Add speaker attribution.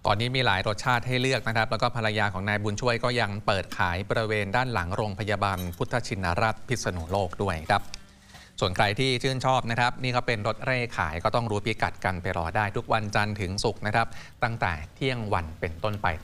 Speaker 1: ตอนนี้มีหลายรสชาติให้เลือกนะครับแล้วก็ภรรยาของนายบุญช่วยก็ยังเปิดขายบริเวณด้านหลังโรงพยาบาลพุทธชินราชพิษณุโลกด้วยครับส่วนใครที่ชื่นชอบนะครับนี่ก็เป็นรถเร่ขายก็ต้องรู้พิกัดกันไปรอได้ทุกวันจันทร์ถึงศุกร์นะครับตั้งแต่เที่ยงวันเป็นต้นไป